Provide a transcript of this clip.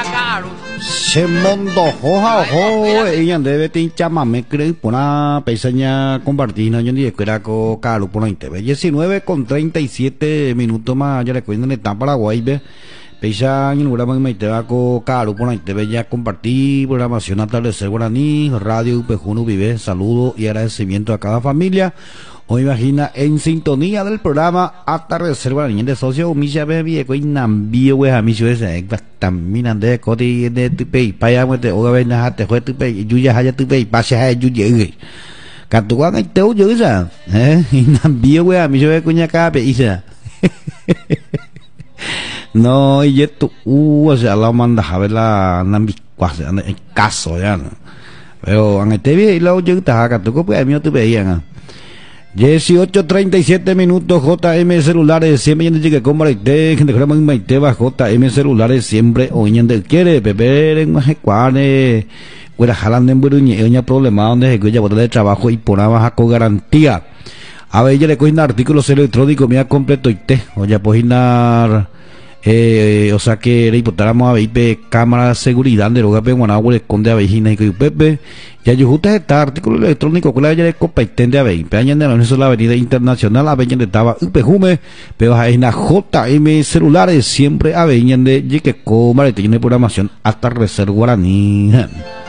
Semondo hoja ojo ella debe tincha mame creo por una pequeña compartida yo ni que era con Carlos por 19:37 minutos más ya le cuento en etapa Paraguay ve peisa en lugar me te va con Carlos por ya compartí programación atardecer guaraní radio Pejuno vive saludo y agradecimiento a cada familia. Hoy imagina en sintonía del programa Atardecer Guaraní de socio Misha Baby que inambio we amigo ese también de coti de tupe paya muete o gabena hate fue tupe yuya haya tupe pase hay yuya catuan cái teu dữ sao inambio we amigo we cuña cabe isa no y esto o sea la manda a ver la nambi quase en caso ya pero en este video lo yo ta catuco pues amigo tupe ya 18:37 minutos JM celulares siempre yendo que compra y te gente que me te va JM celulares siempre o yendo quiere beber en más cuane fuera jalando en buruñe oña problema donde que ya botar de trabajo y por abajo con garantía a ver ya le cogen artículos electrónicos mira completo y te o ya pojinar o sea que le importáramos a ver cámara de seguridad de lo que Guanajuato le esconde a Vejina y que Pepe ya yo justo está artículo electrónico que la ya le competente a ver peña de la Unión la Avenida Internacional a Veña de estaba Upejume pero hay una JM celulares siempre a Veña de que coma tiene programación hasta Reserva Guaraní.